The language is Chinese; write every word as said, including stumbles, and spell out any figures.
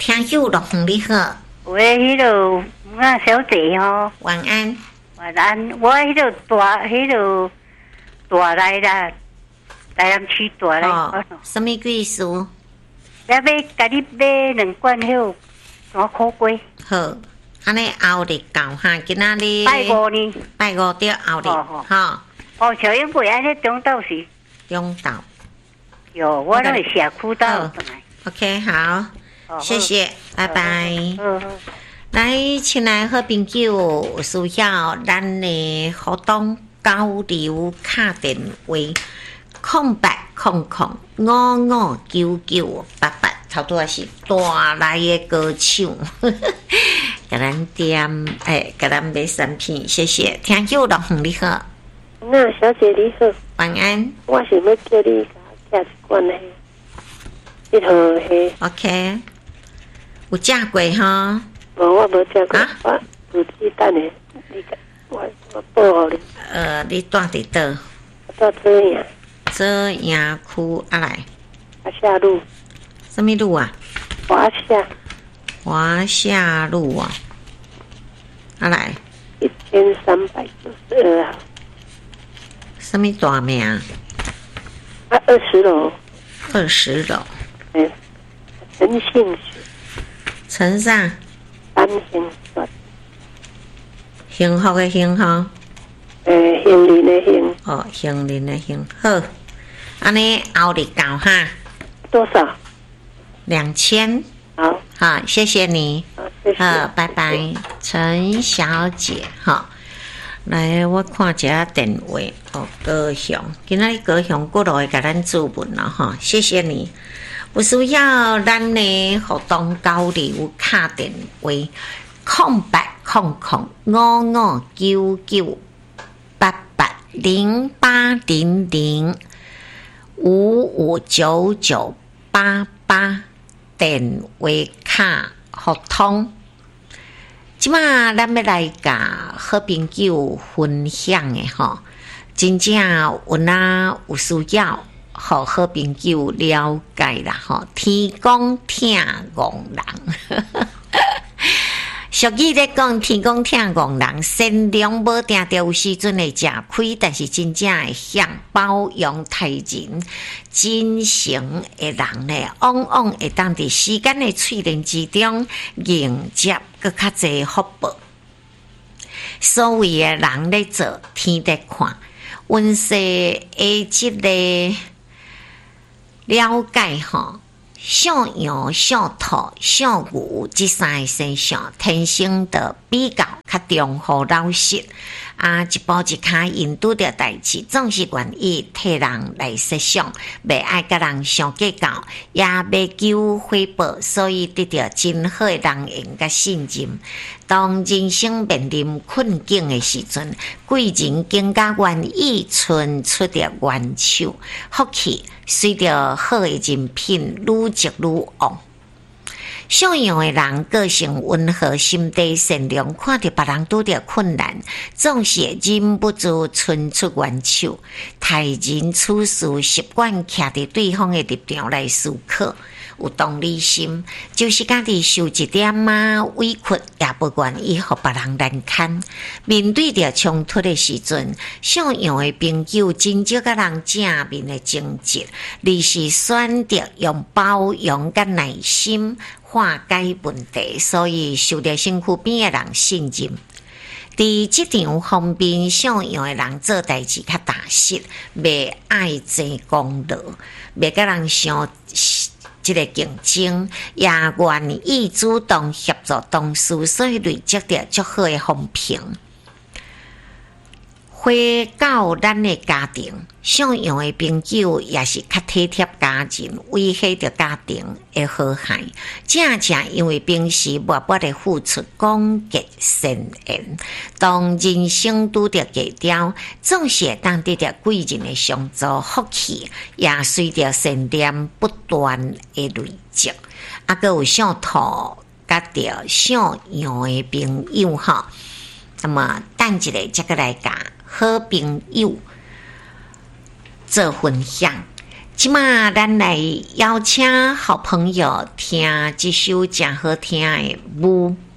听友罗红你好， 喂，迄个啊小姐吼， 晚安。 晚安。我迄个大，迄个大来啦，台南区大来。 哦，什么意思？ 要要甲你买两罐迄个山苦粿。 好，安尼后日到哈，今仔日拜五呢？ 拜五到后日， 哦哈。 哦，小英贵安尼中昼时。 中昼。 有，我那个社区到。 OK， 好，谢谢，拜拜。 嗯嗯。 来，亲爱好朋友，有需要咱的互动交流卡电话，空八空空五五九九八八，差不多是大来的歌手，给咱点诶，给咱买产品，谢谢。听友老红你好， 那小姐你好， 晚安。 我想要叫你加一罐的，一盒黑。 OK， 有食过哈？ 无，我无食过。啊，有鸡蛋的，你我我报你。 呃，你住伫倒？ 住遮样。 遮阳区啊来。 华夏路。 什么路啊？ 华夏。 华夏路啊。啊来。 一千三百九十二号。 什么大名？ 啊，二十楼。 二十楼。 嗯，陈姓学。 陈啥？ 单姓算。 幸福的幸福。 诶，幸运的幸。 哦，幸运的幸。好，安尼后日到哈。 多少？ 两千。 好。 好，谢谢你。 好，谢谢。 好，拜拜，陈小姐。好，来，我看一下电话。哦，高雄，今仔日高雄过来给咱注文了哈，谢谢你。有需要咱的互动交流卡电话，空八空空五五九九八八零八零零五五九九八八电话卡互通。即马咱要来甲好朋友分享的吼，真正有哪有需要。好好朋友了解啦，吼！天公听戆人，俗语咧讲，天公听戆人，善良无定定有时阵会吃亏，但是真正会向包容待人、真诚的人咧，往往会当伫时间的淬炼之中，迎接搁较侪福报。所谓的人咧做，天在看，运势的即个。了解吼，像羊、像兔、像牛这三个生肖，天生的比较较忠厚老实啊，一步一脚印拄着代志，总是愿意替人来设想，袂爱甲人相计较，也袂求回报，所以得到真好的人缘甲信任。当人生面临困境的时阵，贵人更加愿意伸出着援手，福气随着好的人品愈积愈旺。像样的人个性温和，心地善良，看到别人拄着困难，总是忍不住伸出援手。待人处事习惯徛伫对方的立场来思考，有同理心，就是家己受一点啊委屈，也不愿意互别人难堪。面对着冲突的时阵，像样的朋友真少甲人正面的争执，而是选择用包容甲耐心化解问题，所以受到身躯边的人信任。伫这场方面，像样的人做代志较踏实，袂爱争功劳，袂甲人相这个竞争，也愿意主动协助同事，所以累积着足好的风评。回到咱的家庭，像样的朋友也是较体贴家人，维系着家庭的和谐。正正因为平时默默的付出，广结善缘，当人生拄着低潮，总是会当得着贵人的相助，福气也随着善念不断的累积。啊，阁有像兔甲着像样的朋友哈，那么等一下再个来讲。好朋友做分享， 即马咱来邀请好朋友听这首真好听的舞。